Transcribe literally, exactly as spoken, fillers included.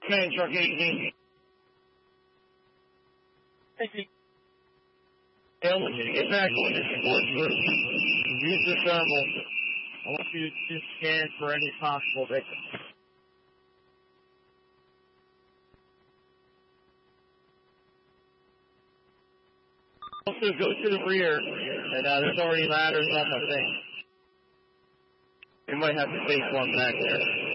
Man, truck eighteen. Get back on this. Use the thermal. I want you to scan for any possible victims. Also go to the rear, and uh, there's already ladders up, I think. We might have to face one back there.